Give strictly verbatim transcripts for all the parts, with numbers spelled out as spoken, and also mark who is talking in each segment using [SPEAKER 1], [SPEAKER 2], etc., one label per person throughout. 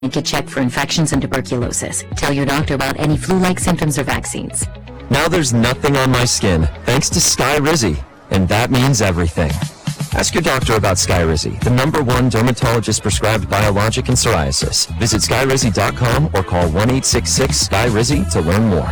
[SPEAKER 1] Get checked for infections and tuberculosis. Tell your doctor about any flu-like symptoms or vaccines.
[SPEAKER 2] Now there's nothing on my skin, thanks to Skyrizi, and that means everything. Ask your doctor about Skyrizi, the number one dermatologist-prescribed biologic in psoriasis. Visit skyrizi dot com or call one eight six six Sky Rizzi to learn more.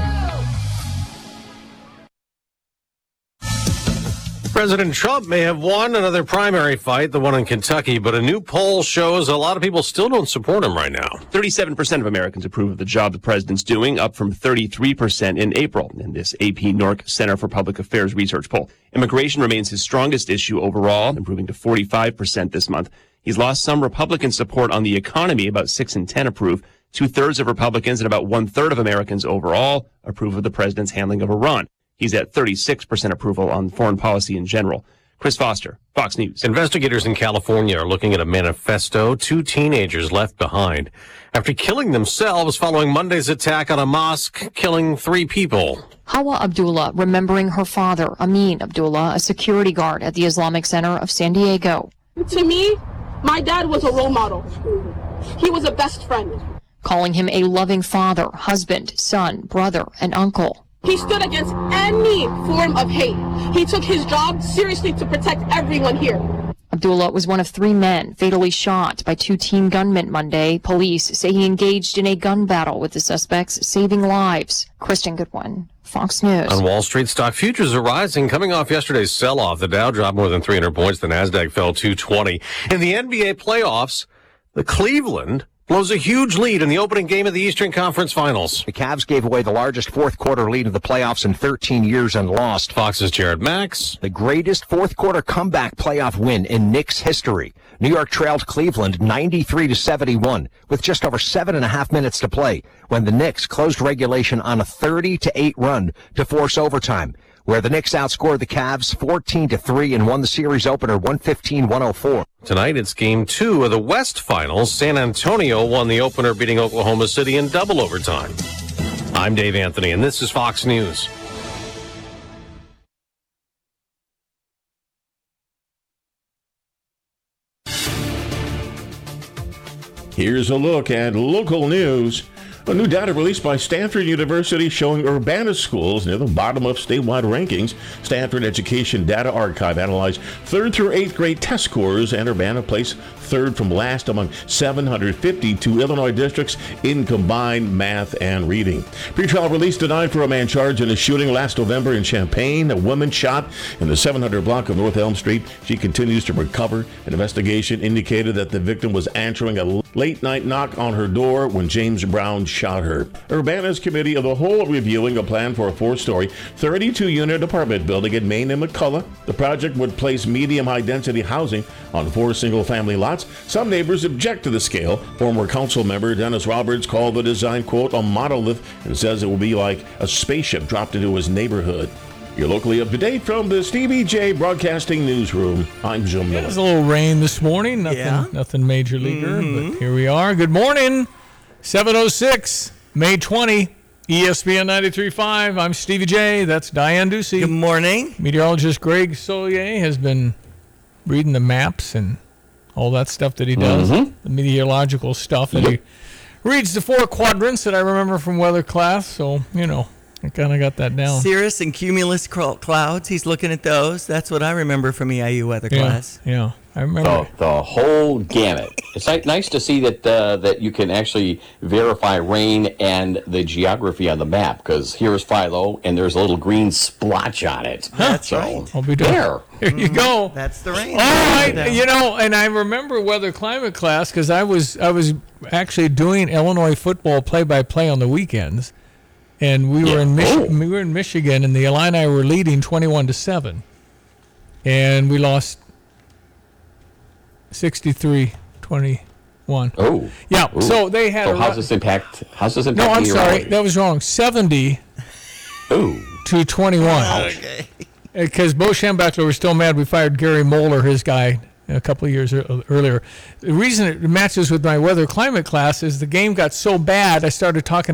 [SPEAKER 3] President Trump may have won another primary fight, the one in Kentucky, but a new poll shows a lot of people still don't support him right now.
[SPEAKER 4] thirty-seven percent of Americans approve of the job the president's doing, up from thirty-three percent in April in this A P N O R C Center for Public Affairs research poll. Immigration remains his strongest issue overall, improving to forty-five percent this month. He's lost some Republican support on the economy. About six in ten approve. Two-thirds of Republicans and about one-third of Americans overall approve of the president's handling of Iran. He's at thirty-six percent approval on foreign policy in general. Chris Foster, Fox News.
[SPEAKER 3] Investigators in California are looking at a manifesto two teenagers left behind after killing themselves following Monday's attack on a mosque, killing three people.
[SPEAKER 5] Hawa Abdullah remembering her father, Amin Abdullah, a security guard at the Islamic Center of San Diego.
[SPEAKER 6] To me, my dad was a role model. He was a best friend.
[SPEAKER 5] Calling him a loving father, husband, son, brother, and uncle.
[SPEAKER 6] He stood against any form of hate. He took his job seriously to protect everyone here.
[SPEAKER 5] Abdullah was one of three men fatally shot by two teen gunmen Monday. Police say he engaged in a gun battle with the suspects, saving lives. Kristen Goodwin, Fox News.
[SPEAKER 3] On Wall Street, stock futures are rising, coming off yesterday's sell-off. The Dow dropped more than three hundred points. The Nasdaq fell two twenty. In the N B A playoffs, the Cleveland blows a huge lead in the opening game of the Eastern Conference Finals.
[SPEAKER 7] The Cavs gave away the largest fourth-quarter lead of the playoffs in thirteen years and lost.
[SPEAKER 3] Fox's Jared Max.
[SPEAKER 7] The greatest fourth-quarter comeback playoff win in Knicks history. New York trailed Cleveland ninety-three to seventy-one with just over seven and a half minutes to play when the Knicks closed regulation on a thirty to eight run to force overtime, where the Knicks outscored the Cavs fourteen to three and won the series opener one fifteen to one oh four.
[SPEAKER 3] Tonight, it's game two of the West Finals. San Antonio won the opener, beating Oklahoma City in double overtime. I'm Dave Anthony, and this is Fox News.
[SPEAKER 8] Here's a look at local news. A new data released by Stanford University showing Urbana schools near the bottom of statewide rankings. Stanford Education Data Archive analyzed third through eighth grade test scores, and Urbana placed third from last among seven hundred fifty-two Illinois districts in combined math and reading. Pretrial release denied for a man charged in a shooting last November in Champaign. A woman shot in the seven hundred block of North Elm Street. She continues to recover. An investigation indicated that the victim was answering a late-night knock on her door when James Brown shot her. Urbana's Committee of the Whole reviewing a plan for a four-story, thirty-two unit apartment building in Maine and McCullough. The project would place medium high-density housing on four single-family lots. Some neighbors object to the scale. Former council member Dennis Roberts called the design, quote, a monolith, and says it will be like a spaceship dropped into his neighborhood. You're locally up to date from the Stevie J Broadcasting Newsroom. I'm Jim Miller.
[SPEAKER 9] There's a little rain this morning. Nothing, yeah. nothing major leaguer, mm-hmm. but here we are. Good morning. seven oh six, May twentieth, E S P N ninety-three point five. I'm Stevie J. That's Diane Ducey.
[SPEAKER 10] Good morning.
[SPEAKER 9] Meteorologist Greg Solier has been reading the maps and all that stuff that he does, mm-hmm. the meteorological stuff. And yep. he reads the four quadrants that I remember from weather class, so, you know, I kind of got that down.
[SPEAKER 10] Cirrus and cumulus clouds, he's looking at those. That's what I remember from E I U weather
[SPEAKER 9] yeah,
[SPEAKER 10] class.
[SPEAKER 9] Yeah, I remember.
[SPEAKER 11] The, the whole gamut. It's nice to see that uh, that you can actually verify rain and the geography on the map, because here's Philo, and there's a little green splotch on it.
[SPEAKER 10] That's
[SPEAKER 11] so,
[SPEAKER 10] right.
[SPEAKER 9] I'll be there. Here you go.
[SPEAKER 10] That's the rain.
[SPEAKER 9] All right, you know, and I remember weather climate class because I was I was actually doing Illinois football play-by-play on the weekends, and we yeah. were in Mich- oh. we were in Michigan, and the Illini were leading twenty-one to seven, and we lost sixty-three twenty-one.
[SPEAKER 11] Oh.
[SPEAKER 9] Yeah,
[SPEAKER 11] Ooh.
[SPEAKER 9] so they had
[SPEAKER 11] so
[SPEAKER 9] a
[SPEAKER 11] how's this impact how's this impact
[SPEAKER 9] No, I'm sorry.
[SPEAKER 11] reality?
[SPEAKER 9] That was wrong. seventy
[SPEAKER 11] Ooh.
[SPEAKER 9] to twenty-one.
[SPEAKER 10] Okay.
[SPEAKER 9] Because Bo Schembechler was still mad we fired Gary Moeller, his guy, a couple of years earlier. The reason it matches with my weather climate class is the game got so bad I started talking about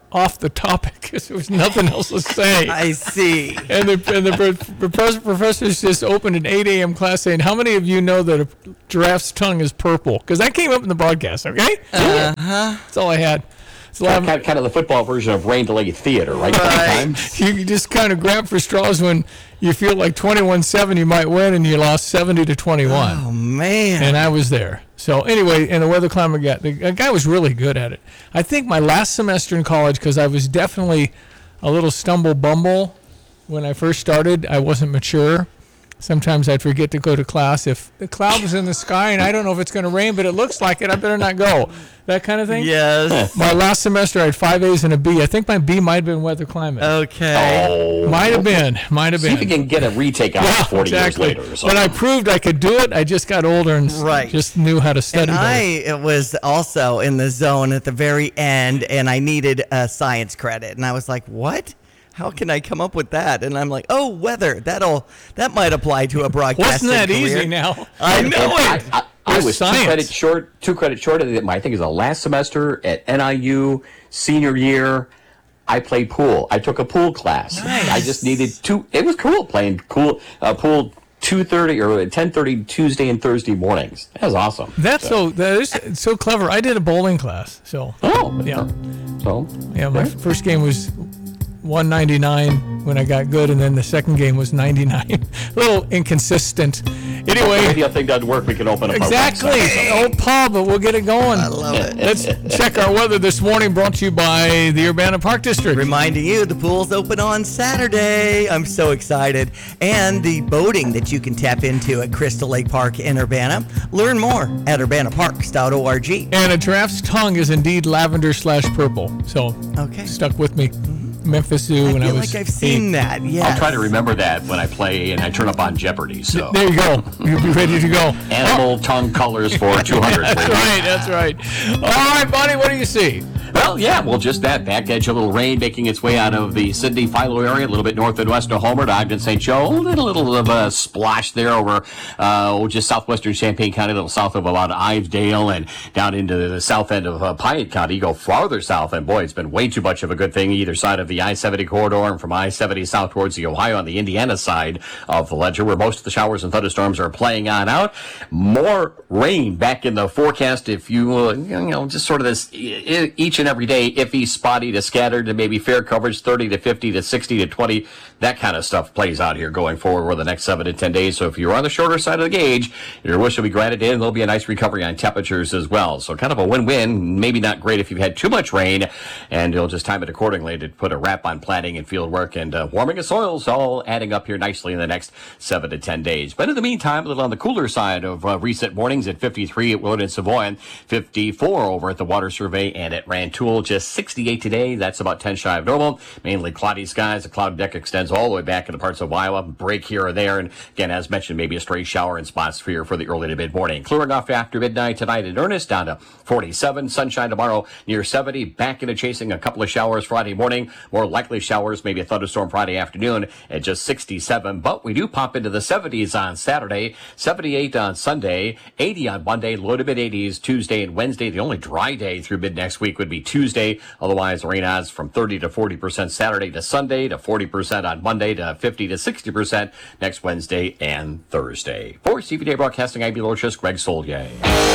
[SPEAKER 9] off the topic because there was nothing else to say.
[SPEAKER 10] I see.
[SPEAKER 9] And the, and the, the professors just opened an eight a.m. class saying, how many of you know that a giraffe's tongue is purple? Because that came up in the broadcast, okay?
[SPEAKER 10] Uh-huh.
[SPEAKER 9] That's all I had.
[SPEAKER 11] Kind of, kind of the football version of rain delay theater, right?
[SPEAKER 9] Right. You just kind of grab for straws when you feel like twenty-one seven you might win and you lost seventy to twenty-one.
[SPEAKER 10] Oh, man.
[SPEAKER 9] And I was there. So anyway, and the weather climate guy, the guy was really good at it. I think my last semester in college, because I was definitely a little stumble bumble when I first started, I wasn't mature. Sometimes I'd forget to go to class. If the cloud was in the sky and I don't know if it's going to rain, but it looks like it, I better not go. That kind of thing?
[SPEAKER 10] Yes.
[SPEAKER 9] My last semester, I had five A's and a B. I think my B might have been weather climate.
[SPEAKER 10] Okay.
[SPEAKER 11] Oh.
[SPEAKER 9] Might have been. Might have
[SPEAKER 11] See
[SPEAKER 9] been.
[SPEAKER 11] if you can get a retake out
[SPEAKER 9] Yeah,
[SPEAKER 11] forty
[SPEAKER 9] exactly.
[SPEAKER 11] years later or
[SPEAKER 9] But
[SPEAKER 11] something.
[SPEAKER 9] I proved I could do it. I just got older and s-
[SPEAKER 10] Right.
[SPEAKER 9] just knew how to study
[SPEAKER 10] And
[SPEAKER 9] better.
[SPEAKER 10] I was also in the zone at the very end, and I needed a science credit. And I was like, what? How can I come up with that? And I'm like, oh, weather. That'll that might apply to a broadcasting
[SPEAKER 9] Wasn't that
[SPEAKER 10] career.
[SPEAKER 9] easy now?
[SPEAKER 10] I know
[SPEAKER 11] I,
[SPEAKER 10] it.
[SPEAKER 11] I, I
[SPEAKER 9] There's
[SPEAKER 11] was
[SPEAKER 9] science.
[SPEAKER 11] two credits short. Two credits short of the, I think it was the last semester at N I U senior year. I played pool. I took a pool class.
[SPEAKER 10] Nice.
[SPEAKER 11] I just needed two. It was cool playing cool uh, pool. two thirty or ten thirty Tuesday and Thursday mornings. That was awesome.
[SPEAKER 9] That's so that is so clever. I did a bowling class, so
[SPEAKER 11] Oh,
[SPEAKER 9] yeah,
[SPEAKER 11] So
[SPEAKER 9] yeah. My first game was one ninety-nine when I got good, and then the second game was ninety-nine. A little inconsistent.
[SPEAKER 11] maybe
[SPEAKER 9] Anyway,
[SPEAKER 11] if thing doesn't work, we can open up
[SPEAKER 9] exactly.
[SPEAKER 11] Our website.
[SPEAKER 9] Old pub, but we'll get it going.
[SPEAKER 10] I love it.
[SPEAKER 9] Let's check our weather this morning. Brought to you by the Urbana Park District.
[SPEAKER 10] Reminding you, the pool's open on Saturday. I'm so excited. And the boating that you can tap into at Crystal Lake Park in Urbana. Learn more at urbana parks dot org.
[SPEAKER 9] And a giraffe's tongue is indeed lavender slash purple. So
[SPEAKER 10] Okay.
[SPEAKER 9] stuck with me. Memphis Zoo
[SPEAKER 10] I
[SPEAKER 9] when I
[SPEAKER 10] feel
[SPEAKER 9] was
[SPEAKER 10] like I've seen
[SPEAKER 9] eight.
[SPEAKER 10] that. Yeah.
[SPEAKER 11] I'll try to remember that when I play and I turn up on Jeopardy. So
[SPEAKER 9] There you go. You'll be ready to go.
[SPEAKER 11] animal tongue colors for two hundred.
[SPEAKER 9] That's right. That's right. All right, buddy. What do you see?
[SPEAKER 11] Well, yeah, well, just that back edge, a little rain making its way out of the Sydney Philo area, a little bit north and west of Homer to Ogden Saint Joe. A little, little of a splash there over uh, just southwestern Champaign County, a little south of about Ivedale and down into the south end of uh, Piatt County. You go farther south, and boy, it's been way too much of a good thing either side of the I seventy corridor and from I seventy south towards the Ohio on the Indiana side of the ledger, where most of the showers and thunderstorms are playing on out. More rain back in the forecast if you, uh, you know, just sort of this e- each and every day, iffy, spotty to scattered to maybe fair coverage, thirty to fifty to sixty to twenty. That kind of stuff plays out here going forward for the next seven to ten days. So if you're on the shorter side of the gauge, your wish will be granted, and there'll be a nice recovery on temperatures as well. So kind of a win-win. Maybe not great if you've had too much rain, and you'll just time it accordingly to put a wrap on planting and field work and uh, warming of soils, all adding up here nicely in the next seven to ten days. But in the meantime, a little on the cooler side of uh, recent mornings at fifty-three at Willard and Savoy, fifty-four over at the Water Survey and at Rantoul, just sixty-eight today. That's about ten shy of normal. Mainly cloudy skies. The cloud deck extends all the way back into parts of Iowa. Break here or there. And again, as mentioned, maybe a stray shower in spots here for the early to mid-morning. Clearing off after midnight tonight in earnest, down to forty-seven. Sunshine tomorrow near seventy. Back into chasing a couple of showers Friday morning. More likely showers, maybe a thunderstorm Friday afternoon at just sixty-seven. But we do pop into the seventies on Saturday. seventy-eight on Sunday. eighty on Monday. Low to mid-eighties Tuesday and Wednesday. The only dry day through mid-next week would be Tuesday. Otherwise, rain odds from thirty to forty percent Saturday to Sunday, to forty percent on Monday, to fifty to sixty percent next Wednesday and Thursday. For C V Day Broadcasting, I'm Belocious, Greg Solier.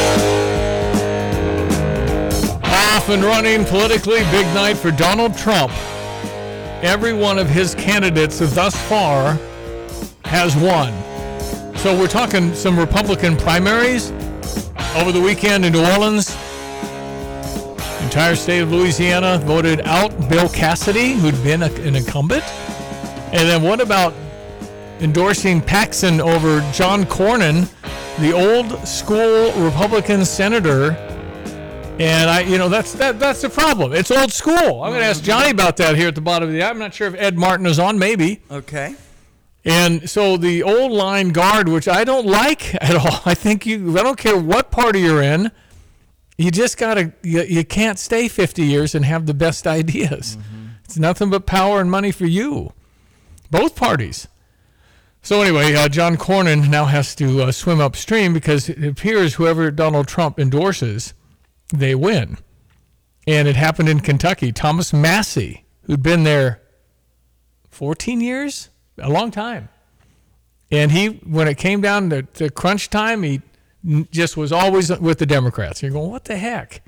[SPEAKER 9] Off and running politically, big night for Donald Trump. Every one of his candidates thus far has won. So we're talking some Republican primaries over the weekend in New Orleans. Entire state of Louisiana voted out Bill Cassidy, who'd been a, an incumbent. And then what about endorsing Paxson over John Cornyn, the old school Republican senator? And I, you know, that's that that's the problem. It's old school. I'm going to ask Johnny about that here at the bottom of the. I'm not sure if Ed Martin is on. Maybe.
[SPEAKER 10] Okay.
[SPEAKER 9] And so the old line guard, which I don't like at all. I think you. I don't care what party you're in. You just gotta. You, you can't stay fifty years and have the best ideas. Mm-hmm. It's nothing but power and money for you. Both parties. So anyway, uh, John Cornyn now has to uh, swim upstream because it appears whoever Donald Trump endorses, they win. And it happened in Kentucky. Thomas Massey, who'd been there fourteen years, a long time. And he, when it came down to, to crunch time, he just was always with the Democrats. You're going, what the heck?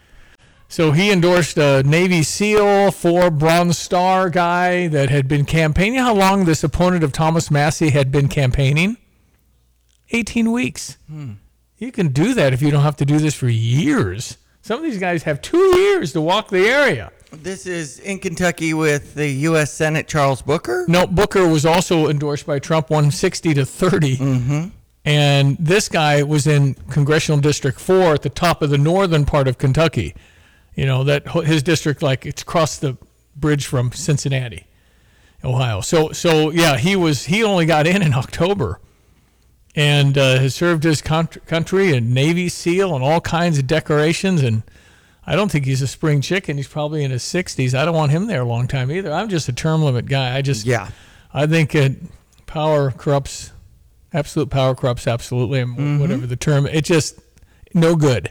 [SPEAKER 9] So he endorsed a Navy SEAL, four Bronze Star guy that had been campaigning. You know how long this opponent of Thomas Massey had been campaigning? eighteen weeks. Hmm. You can do that if you don't have to do this for years. Some of these guys have two years to walk the area.
[SPEAKER 10] This is in Kentucky with the U S Senate Charles Booker?
[SPEAKER 9] No, Booker was also endorsed by Trump, one sixty to thirty.
[SPEAKER 10] Mm-hmm.
[SPEAKER 9] And this guy was in Congressional District four at the top of the northern part of Kentucky. You know, that his district, like, it's across the bridge from Cincinnati, Ohio. So, so yeah, he was he only got in in October and uh, has served his country and Navy SEAL and all kinds of decorations. And I don't think he's a spring chicken. He's probably in his sixties. I don't want him there a long time either. I'm just a term limit guy. I just,
[SPEAKER 10] yeah.
[SPEAKER 9] I think it, power corrupts, absolute power corrupts absolutely, and mm-hmm. whatever the term. It just, no good.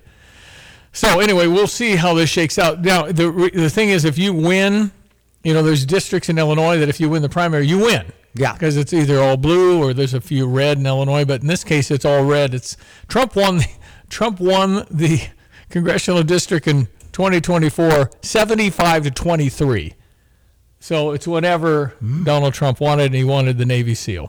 [SPEAKER 9] So anyway, we'll see how this shakes out. Now, the the thing is, if you win, you know, there's districts in Illinois that if you win the primary, you win.
[SPEAKER 10] Yeah.
[SPEAKER 9] Because it's either all blue or there's a few red in Illinois. But in this case, it's all red. It's Trump won. Trump won the congressional district in twenty twenty-four, seventy-five to twenty-three. So it's whatever mm. Donald Trump wanted, and he wanted the Navy SEAL.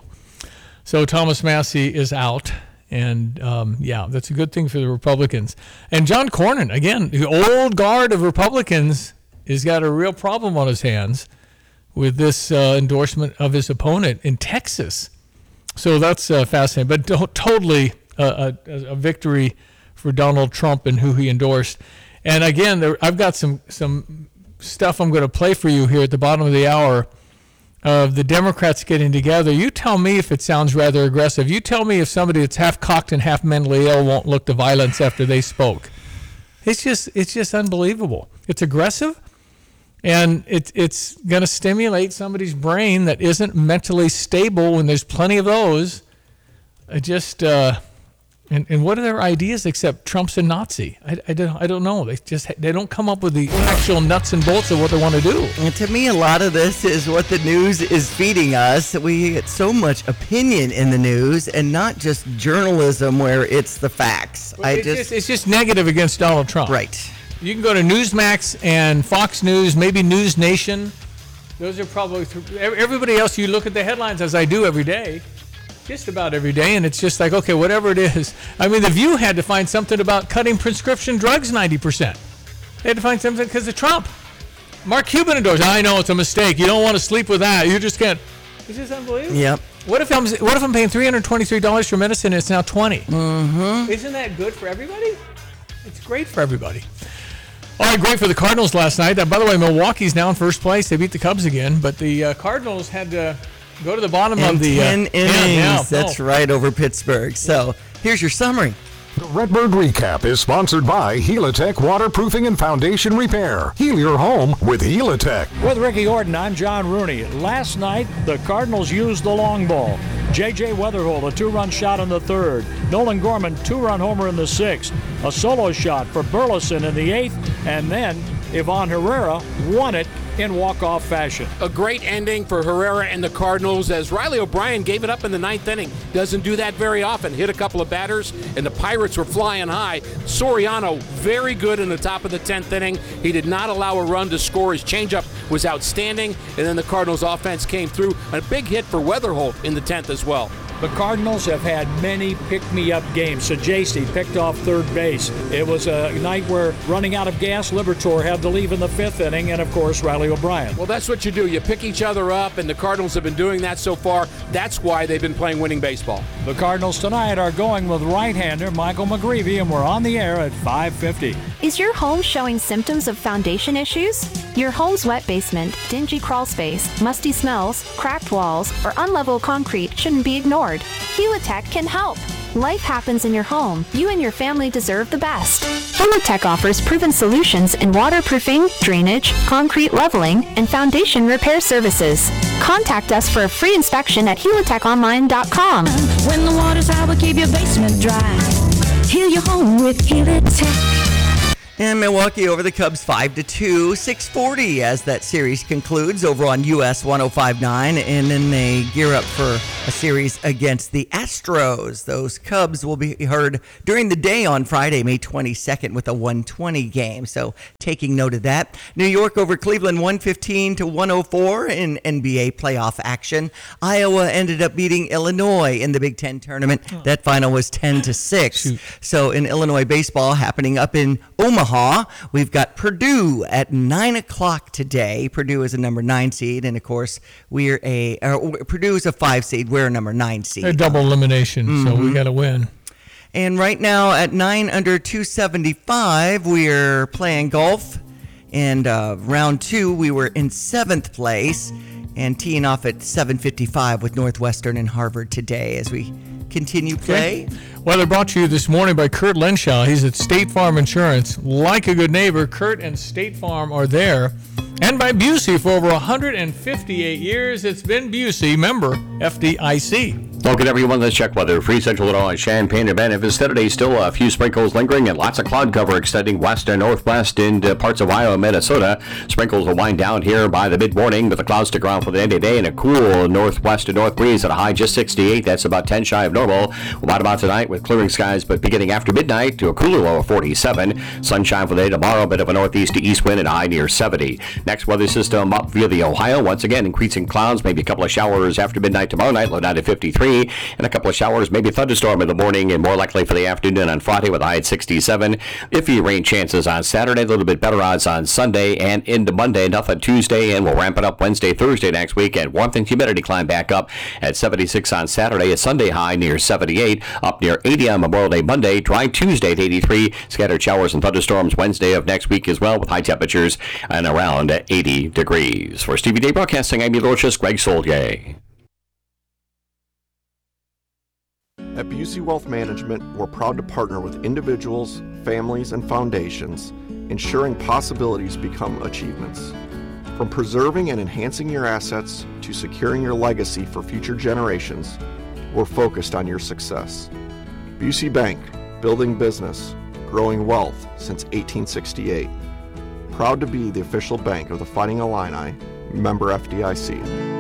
[SPEAKER 9] So Thomas Massey is out. And, um, yeah, that's a good thing for the Republicans. And John Cornyn, again, the old guard of Republicans, has got a real problem on his hands with this uh, endorsement of his opponent in Texas. So that's uh, fascinating. But to- totally uh, a, a victory for Donald Trump and who he endorsed. And, again, there, I've got some, some stuff I'm going to play for you here at the bottom of the hour of the Democrats getting together. You tell me if it sounds rather aggressive. You tell me if somebody that's half cocked and half mentally ill won't look to violence after they spoke. It's just it's just unbelievable. It's aggressive, and it, it's going to stimulate somebody's brain that isn't mentally stable when there's plenty of those. It just, uh, and, and what are their ideas except Trump's a Nazi? I, I, don't, I don't know. They just they don't come up with the actual nuts and bolts of what they want to do.
[SPEAKER 10] And to me, a lot of this is what the news is feeding us. We get so much opinion in the news and not just journalism where it's the facts.
[SPEAKER 9] Well,
[SPEAKER 10] I
[SPEAKER 9] it's,
[SPEAKER 10] just,
[SPEAKER 9] just, it's just negative against Donald Trump.
[SPEAKER 10] Right.
[SPEAKER 9] You can go to Newsmax and Fox News, maybe News Nation. Those are probably, th- everybody else, you look at the headlines as I do every day. Just about every day, and it's just like, okay, whatever it is. I mean, The View had to find something about cutting prescription drugs ninety percent. They had to find something because of Trump. Mark Cuban endorsed, I know it's a mistake. You don't want to sleep with that. You just can't. It's just unbelievable.
[SPEAKER 10] Yep.
[SPEAKER 9] What if I'm what if I'm paying three hundred twenty-three dollars for medicine and it's now twenty dollars?
[SPEAKER 10] Mm-hmm.
[SPEAKER 9] Isn't that good for everybody? It's great for everybody. All right, great for the Cardinals last night. Uh, by the way, Milwaukee's now in first place. They beat the Cubs again, but the uh, Cardinals had to go to the bottom
[SPEAKER 10] in
[SPEAKER 9] of the
[SPEAKER 10] ten
[SPEAKER 9] uh,
[SPEAKER 10] innings.
[SPEAKER 9] Yeah, yeah.
[SPEAKER 10] That's
[SPEAKER 9] oh.
[SPEAKER 10] right, over Pittsburgh. So here's your summary.
[SPEAKER 12] The Redbird Recap is sponsored by Helitech Waterproofing and Foundation Repair. Heal your home with Helitech.
[SPEAKER 13] With Ricky Orton, I'm John Rooney. Last night, the Cardinals used the long ball. J J Weatherholt, a two-run shot in the third. Nolan Gorman, two-run homer in the sixth. A solo shot for Burleson in the eighth. And then Ivan Herrera won it in walk-off fashion.
[SPEAKER 14] A great ending for Herrera and the Cardinals as Riley O'Brien gave it up in the ninth inning. Doesn't do that very often. Hit a couple of batters, and the Pirates were flying high. Soriano, very good in the top of the tenth inning. He did not allow a run to score. His changeup was outstanding, and then the Cardinals' offense came through. A big hit for Weatherholt in the tenth as well.
[SPEAKER 13] The Cardinals have had many pick-me-up games. Sajasi picked off third base. It was a night where, running out of gas, Liberatore had to leave in the fifth inning, and, of course, Riley O'Brien.
[SPEAKER 14] Well, that's what you do. You pick each other up, and the Cardinals have been doing that so far. That's why they've been playing winning baseball.
[SPEAKER 13] The Cardinals tonight are going with right-hander Michael McGreevy, and we're on the air at five fifty.
[SPEAKER 15] Is your home showing symptoms of foundation issues? Your home's wet basement, dingy crawl space, musty smells, cracked walls, or unlevel concrete shouldn't be ignored. Helitech can help. Life happens in your home. You and your family deserve the best. Helitech offers proven solutions in waterproofing, drainage, concrete leveling, and foundation repair services. Contact us for a free inspection at helitech online dot com.
[SPEAKER 16] When the water's high, we'll keep your basement dry. Heal your home with Helitech.
[SPEAKER 10] And Milwaukee over the Cubs five to two, six forty as that series concludes over on U S one oh five point nine. And then they gear up for a series against the Astros. Those Cubs will be heard during the day on Friday, May twenty-second with a one twenty game. So taking note of that. New York over Cleveland one fifteen to one oh four in N B A playoff action. Iowa ended up beating Illinois in the Big Ten tournament. Oh. That final was ten to six. Shoot. So in Illinois baseball happening up in Omaha, we've got Purdue at nine o'clock today. Purdue is a number nine seed, and of course, we're a uh, Purdue is a five seed. We're a number nine seed.
[SPEAKER 9] A double elimination, mm-hmm. so we got to win.
[SPEAKER 10] And right now at nine under two seventy-five, we're playing golf. And uh, round two, we were in seventh place and teeing off at seven fifty-five with Northwestern and Harvard today as we continue play.
[SPEAKER 9] Okay. Weather brought to you this morning by Kurt Lenshaw. He's at State Farm Insurance. Like a good neighbor, Kurt and State Farm are there. And by Busey for over one hundred fifty-eight years. It's been Busey, member F D I C.
[SPEAKER 11] Welcome everyone. Let's check weather. Free Central Illinois, Champaign, and Memphis today. Still a few sprinkles lingering and lots of cloud cover extending west and northwest into parts of Iowa and Minnesota. Sprinkles will wind down here by the mid-morning, but the clouds stick around for the end of the day and a cool northwest to north breeze at a high just sixty-eight. That's about ten shy of normal. We'll bottom out tonight with clearing skies, but beginning after midnight to a cooler low of forty-seven. Sunshine for the day tomorrow, a bit of a northeast to east wind and a high near seventy. Next weather system up via the Ohio. Once again, increasing clouds, maybe a couple of showers after midnight tomorrow night, low down to fifty-three. And a couple of showers, maybe a thunderstorm in the morning and more likely for the afternoon on Friday with a high at sixty-seven. Iffy rain chances on Saturday, a little bit better odds on Sunday and into Monday, nothing Tuesday, and we'll ramp it up Wednesday, Thursday next week. And warmth and humidity climb back up at seventy-six on Saturday, a Sunday high near seventy-eight, up near eighty on Memorial Day Monday, dry Tuesday at eighty-three, scattered showers and thunderstorms Wednesday of next week as well with high temperatures and around eighty degrees. For Stevie Day Broadcasting, I'm Ulysses Greg Soldier.
[SPEAKER 16] At Busey Wealth Management, we're proud to partner with individuals, families, and foundations, ensuring possibilities become achievements. From preserving and enhancing your assets to securing your legacy for future generations, we're focused on your success. Busey Bank, building business, growing wealth since eighteen sixty-eight. Proud to be the official bank of the Fighting Illini, member F D I C.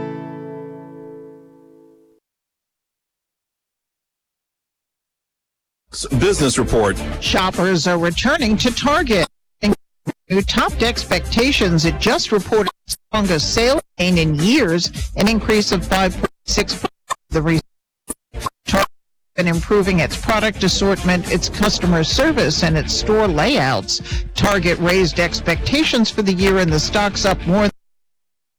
[SPEAKER 17] Business report.
[SPEAKER 18] Shoppers are returning to Target. Who topped expectations. It just reported its strongest sales gain in years, an increase of five point six percent. The result. Target has been improving its product assortment, its customer service, and its store layouts. Target raised expectations for the year, and the stock's up more than